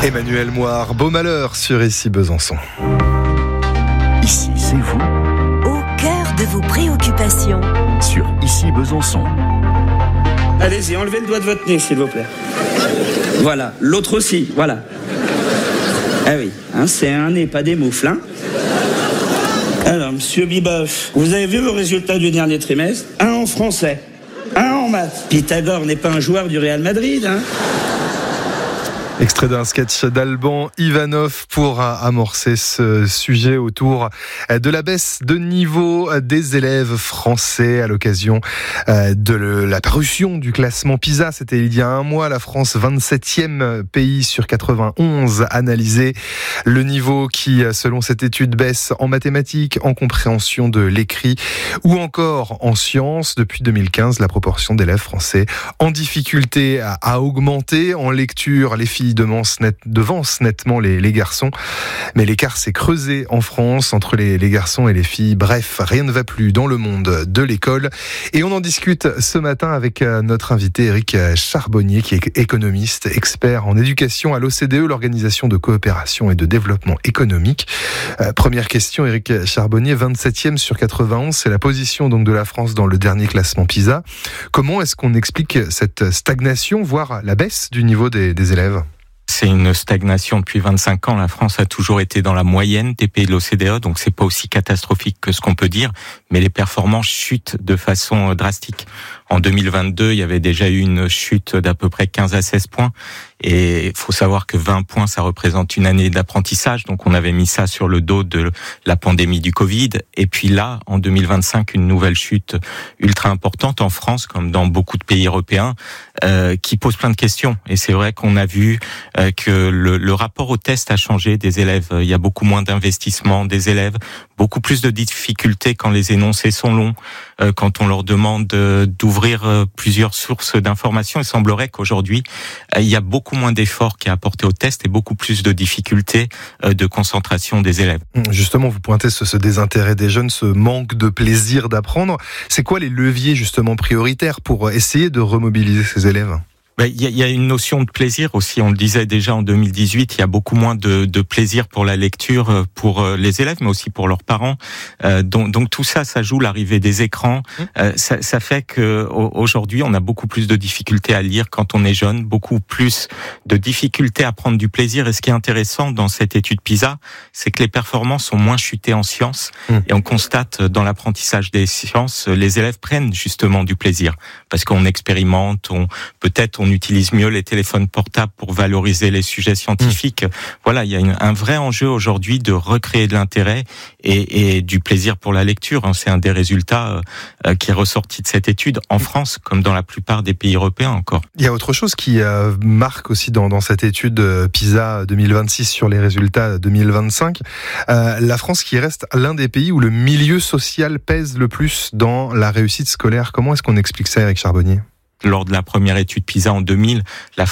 Emmanuel Moire, beau malheur sur Ici Besançon. Ici, c'est vous. Au cœur de vos préoccupations. Sur Ici Besançon. Allez-y, enlevez le doigt de votre nez, s'il vous plaît. Voilà, l'autre aussi, voilà. Ah oui, c'est un nez, pas des moufles, hein. Alors, monsieur Biboff, vous avez vu vos résultats du dernier trimestre? Un en français, un en maths. Pythagore n'est pas un joueur du Real Madrid, hein. Extrait d'un sketch d'Alban Ivanov pour amorcer ce sujet autour de la baisse de niveau des élèves français à l'occasion de la parution du classement PISA. C'était il y a un mois, la France 27e pays sur 91 analysé. Le niveau qui, selon cette étude, baisse en mathématiques, en compréhension de l'écrit ou encore en sciences. Depuis 2015, la proportion d'élèves français en difficulté a augmenté. En lecture, les filles devancent nettement les garçons, mais l'écart s'est creusé en France entre les garçons et les filles. Bref, rien ne va plus dans le monde de l'école et on en discute ce matin avec notre invité Éric Charbonnier qui est économiste, expert en éducation à l'OCDE, l'Organisation de coopération et de développement économique. Première question, Éric Charbonnier, 27e sur 91, c'est la position donc de la France dans le dernier classement PISA. Comment est-ce qu'on explique cette stagnation, voire la baisse du niveau des élèves ? C'est une stagnation depuis 25 ans. La France a toujours été dans la moyenne des pays de l'OCDE, donc c'est pas aussi catastrophique que ce qu'on peut dire, mais les performances chutent de façon drastique. En 2022, il y avait déjà eu une chute d'à peu près 15 à 16 points. Et il faut savoir que 20 points, ça représente une année d'apprentissage. Donc on avait mis ça sur le dos de la pandémie du Covid. Et puis là, en 2025, une nouvelle chute ultra importante en France, comme dans beaucoup de pays européens, qui pose plein de questions. Et c'est vrai qu'on a vu que le rapport au test a changé des élèves. Il y a beaucoup moins d'investissement des élèves, beaucoup plus de difficultés quand les énoncés sont longs, quand on leur demande d'ouvrir plusieurs sources d'informations. Il semblerait qu'aujourd'hui, il y a beaucoup moins d'efforts qui est apporté au test et beaucoup plus de difficultés de concentration des élèves. Justement, vous pointez ce désintérêt des jeunes, ce manque de plaisir d'apprendre. C'est quoi les leviers justement prioritaires pour essayer de remobiliser ces élèves ? Il y a une notion de plaisir aussi, on le disait déjà en 2018, il y a beaucoup moins de plaisir pour la lecture pour les élèves, mais aussi pour leurs parents. Donc tout ça, ça joue l'arrivée des écrans. Ça fait que aujourd'hui, on a beaucoup plus de difficultés à lire quand on est jeune, beaucoup plus de difficultés à prendre du plaisir. Et ce qui est intéressant dans cette étude PISA, c'est que les performances sont moins chutées en sciences. Et on constate dans l'apprentissage des sciences, les élèves prennent justement du plaisir parce qu'on expérimente, on utilise mieux les téléphones portables pour valoriser les sujets scientifiques. Voilà, il y a un vrai enjeu aujourd'hui de recréer de l'intérêt et du plaisir pour la lecture. C'est un des résultats qui est ressorti de cette étude en France, comme dans la plupart des pays européens encore. Il y a autre chose qui marque aussi dans cette étude PISA 2026 sur les résultats 2025. La France qui reste l'un des pays où le milieu social pèse le plus dans la réussite scolaire. Comment est-ce qu'on explique ça, Éric Charbonnier ? Lors de la première étude PISA en 2000, la